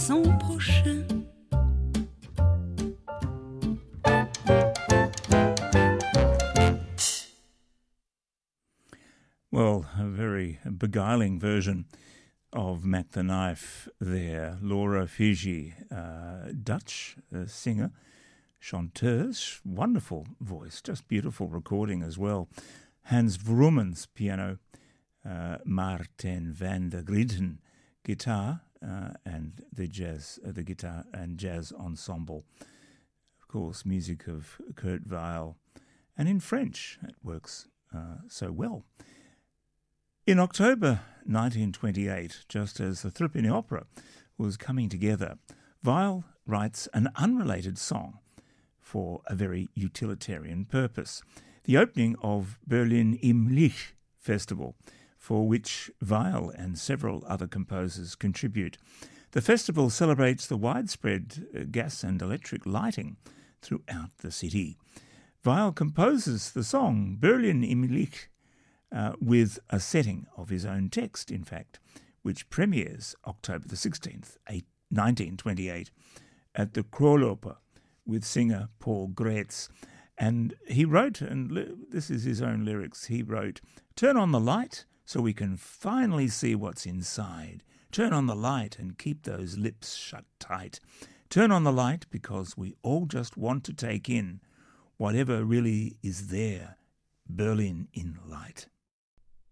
sans prochain. Well, a very beguiling version of Mac the Knife there. Laura Fiji, Dutch singer, chanteuse, wonderful voice, just beautiful recording as well. Hans Vroomen's piano, Martin van der Griden guitar, and the guitar and jazz ensemble. Of course, music of Kurt Weill, and in French it works so well. In October 1928, just as the Threepenny Opera was coming together, Weill writes an unrelated song for a very utilitarian purpose, the opening of Berlin im Licht Festival, for which Weill and several other composers contribute. The festival celebrates the widespread gas and electric lighting throughout the city. Weill composes the song Berlin im Licht with a setting of his own text, in fact, which premieres October the 16th, 1928, at the Króloper with singer Paul Grätz. And he wrote, and this is his own lyrics, he wrote, "Turn on the light so we can finally see what's inside. Turn on the light and keep those lips shut tight. Turn on the light because we all just want to take in whatever really is there, Berlin in light."